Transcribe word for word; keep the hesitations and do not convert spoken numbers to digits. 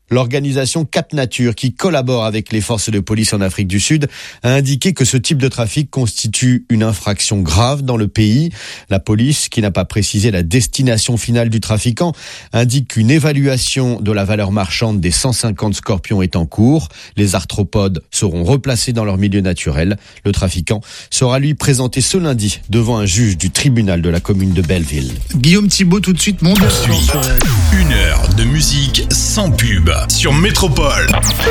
L'organisation Cap Nature, qui collabore avec les forces de police en Afrique du Sud, a indiqué que ce type de trafic constitue une infraction grave dans le pays. La police, qui n'a pas précisé la destination finale du trafiquant, indique qu'une évaluation de la valeur marchande des cent cinquante scorpions est en cours. Les arthropodes seront replacés dans leur milieu naturel. Le trafiquant sera lui présenté ce lundi devant un juge du tribunal de la commune de Belleville. Guillaume Thibault, tout de suite, Monde. Une heure de musique sans pub sur Métropole.